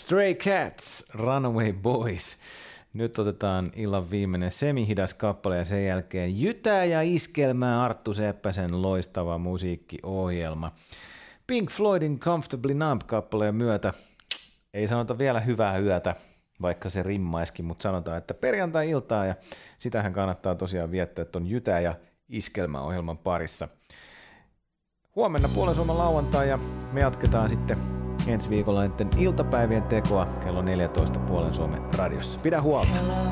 Stray Cats, Runaway Boys. Nyt otetaan illan viimeinen semihidas kappale ja sen jälkeen jytää ja iskelmää Arttu Seppäsen loistava musiikkiohjelma. Pink Floydin Comfortably Numb-kappaleen myötä ei sanota vielä hyvää yötä, vaikka se rimmaiskin, mutta sanotaan, että perjantai-iltaa ja sitähän kannattaa tosiaan viettää ton jytää ja iskelmäohjelman parissa. Huomenna Puolen Suomen lauantai ja me jatketaan sitten ensi viikolla iltapäivien tekoa kello 14 Puolen Suomen radiossa. Pidä huolta!